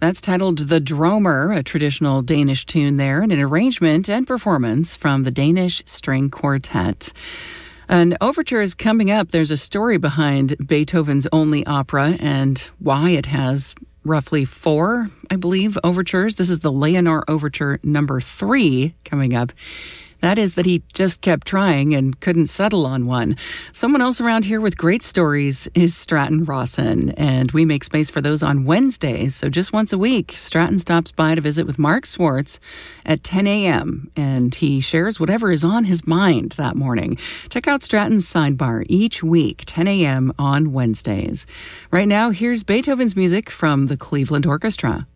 That's titled The Dromer, a traditional Danish tune there, and an arrangement and performance from the Danish String Quartet. An overture is coming up. There's a story behind Beethoven's only opera and why it has roughly 4, I believe, overtures. This is the Leonore Overture number 3 coming up. That is that he just kept trying and couldn't settle on one. Someone else around here with great stories is Stratton Rawson, and we make space for those on Wednesdays. So just once a week, Stratton stops by to visit with Mark Swartz at 10 a.m., and he shares whatever is on his mind that morning. Check out Stratton's Sidebar each week, 10 a.m. on Wednesdays. Right now, here's Beethoven's music from the Cleveland Orchestra.